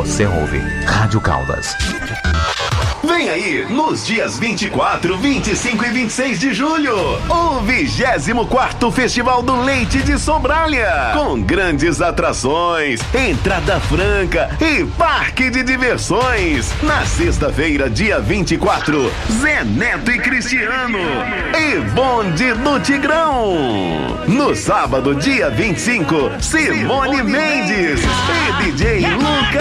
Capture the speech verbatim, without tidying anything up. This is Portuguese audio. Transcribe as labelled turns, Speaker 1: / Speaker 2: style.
Speaker 1: Você ouve Rádio Caldas.
Speaker 2: Vem aí, nos dias vinte e quatro, vinte e cinco e vinte e seis de julho, o vigésimo quarto Festival do Leite de Sobralha, com grandes atrações, entrada franca e parque de diversões. Na sexta-feira, dia vinte e quatro, Zé Neto e Cristiano e Bonde do Tigrão. No sábado, dia vinte e cinco, Simone Mendes e D J Lucas.